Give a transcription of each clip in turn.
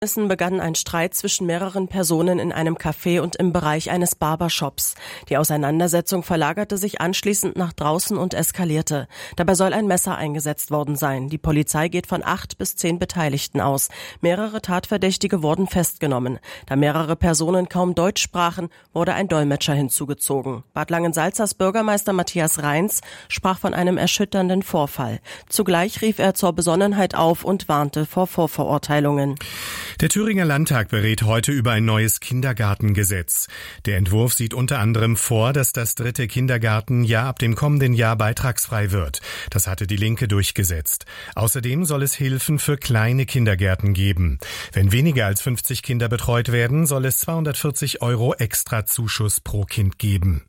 Begann ein Streit zwischen mehreren Personen in einem Café und im Bereich eines Barbershops. Die Auseinandersetzung verlagerte sich anschließend nach draußen und eskalierte. Dabei soll ein Messer eingesetzt worden sein. Die Polizei geht von 8 bis 10 Beteiligten aus. Mehrere Tatverdächtige wurden festgenommen. Da mehrere Personen kaum Deutsch sprachen, wurde ein Dolmetscher hinzugezogen. Bad Langensalzers Bürgermeister Matthias Reins sprach von einem erschütternden Vorfall. Zugleich rief er zur Besonnenheit auf und warnte vor Vorverurteilungen. Der Thüringer Landtag berät heute über ein neues Kindergartengesetz. Der Entwurf sieht unter anderem vor, dass das 3. Kindergartenjahr ab dem kommenden Jahr beitragsfrei wird. Das hatte die Linke durchgesetzt. Außerdem soll es Hilfen für kleine Kindergärten geben. Wenn weniger als 50 Kinder betreut werden, soll es 240 € extra Zuschuss pro Kind geben.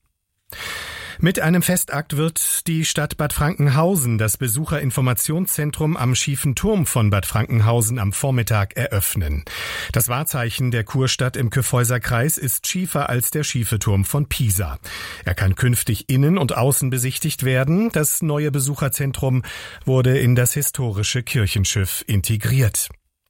Mit einem Festakt wird die Stadt Bad Frankenhausen das Besucherinformationszentrum am Schiefen Turm von Bad Frankenhausen am Vormittag eröffnen. Das Wahrzeichen der Kurstadt im Kyffhäuser Kreis ist schiefer als der schiefe Turm von Pisa. Er kann künftig innen und außen besichtigt werden. Das neue Besucherzentrum wurde in das historische Kirchenschiff integriert.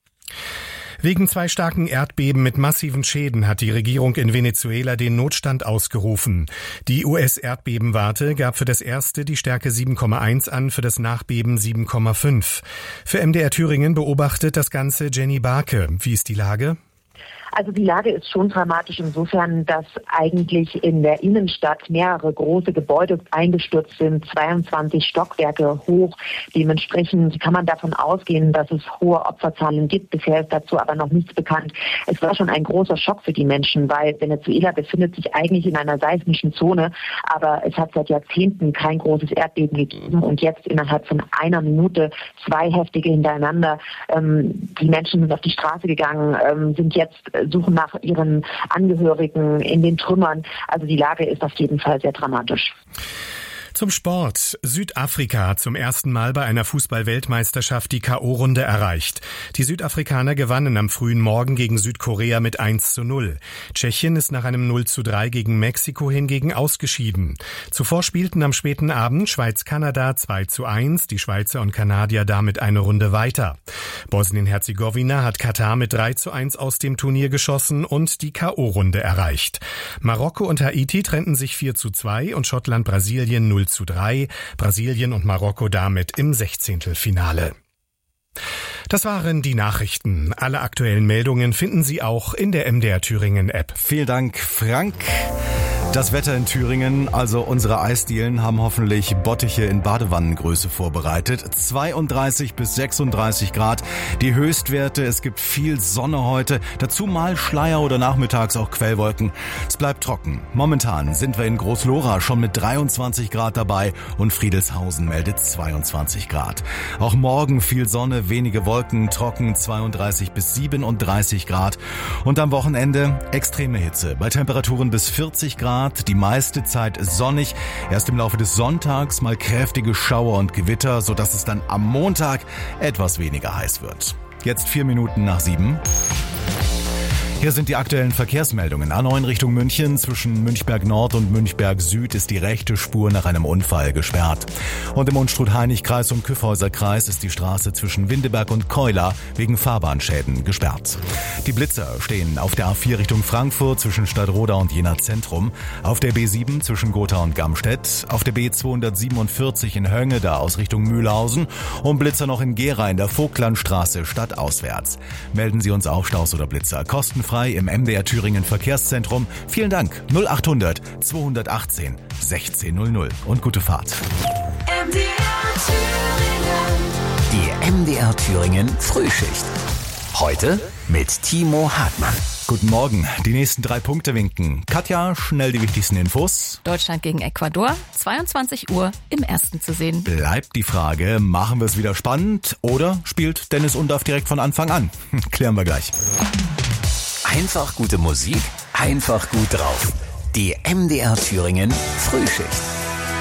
Wegen 2 starken Erdbeben mit massiven Schäden hat die Regierung in Venezuela den Notstand ausgerufen. Die US-Erdbebenwarte gab für das erste die Stärke 7,1 an, für das Nachbeben 7,5. Für MDR Thüringen beobachtet das Ganze Jenny Barke. Wie ist die Lage? Also die Lage ist schon dramatisch insofern, dass eigentlich in der Innenstadt mehrere große Gebäude eingestürzt sind, 22 Stockwerke hoch. Dementsprechend kann man davon ausgehen, dass es hohe Opferzahlen gibt. Bisher ist dazu aber noch nichts bekannt. Es war schon ein großer Schock für die Menschen, weil Venezuela befindet sich eigentlich in einer seismischen Zone, aber es hat seit Jahrzehnten kein großes Erdbeben gegeben und jetzt innerhalb von einer Minute 2 heftige hintereinander. Die Menschen sind auf die Straße gegangen, sind jetzt suchen nach ihren Angehörigen in den Trümmern. Also die Lage ist auf jeden Fall sehr dramatisch. Zum Sport. Südafrika hat zum ersten Mal bei einer Fußball-Weltmeisterschaft die K.O.-Runde erreicht. Die Südafrikaner gewannen am frühen Morgen gegen Südkorea mit 1:0. Tschechien ist nach einem 0:3 gegen Mexiko hingegen ausgeschieden. Zuvor spielten am späten Abend Schweiz-Kanada 2:1, die Schweizer und Kanadier damit eine Runde weiter. Bosnien-Herzegowina hat Katar mit 3:1 aus dem Turnier geschossen und die K.O.-Runde erreicht. Marokko und Haiti trennten sich 4:2 und Schottland-Brasilien 0:3, Brasilien und Marokko damit im 16. Finale. Das waren die Nachrichten. Alle aktuellen Meldungen finden Sie auch in der MDR Thüringen App. Vielen Dank, Frank. Das Wetter in Thüringen, also unsere Eisdielen, haben hoffentlich Bottiche in Badewannengröße vorbereitet. 32 bis 36 Grad, die Höchstwerte. Es gibt viel Sonne heute, dazu mal Schleier oder nachmittags auch Quellwolken. Es bleibt trocken. Momentan sind wir in Großlora schon mit 23 Grad dabei und Friedelshausen meldet 22 Grad. Auch morgen viel Sonne, wenige Wolken, trocken 32 bis 37 Grad. Und am Wochenende extreme Hitze bei Temperaturen bis 40 Grad. Die meiste Zeit sonnig. Erst im Laufe des Sonntags mal kräftige Schauer und Gewitter, sodass es dann am Montag etwas weniger heiß wird. Jetzt 4 Minuten nach 7. Hier sind die aktuellen Verkehrsmeldungen. A9 Richtung München. Zwischen Münchberg Nord und Münchberg Süd ist die rechte Spur nach einem Unfall gesperrt. Und im Unstrut-Hainich-Kreis und Kyffhäuser Kreis ist die Straße zwischen Windeberg und Keular wegen Fahrbahnschäden gesperrt. Die Blitzer stehen auf der A4 Richtung Frankfurt zwischen Stadtroda und Jena Zentrum, auf der B7 zwischen Gotha und Gamstedt, auf der B247 in Hönge da aus Richtung Mühlhausen und Blitzer noch in Gera in der Vogtlandstraße stadtauswärts. Melden Sie uns auch Staus oder Blitzer kostenfrei im MDR Thüringen Verkehrszentrum. Vielen Dank. 0800 218 1600 und gute Fahrt. Die MDR Thüringen Frühschicht. Heute mit Timo Hartmann. Guten Morgen. Die nächsten 3 Punkte winken. Katja, schnell die wichtigsten Infos. Deutschland gegen Ecuador, 22 Uhr im Ersten zu sehen. Bleibt die Frage, machen wir es wieder spannend oder spielt Dennis Undaff direkt von Anfang an? Klären wir gleich. Einfach gute Musik, einfach gut drauf. Die MDR Thüringen Frühschicht.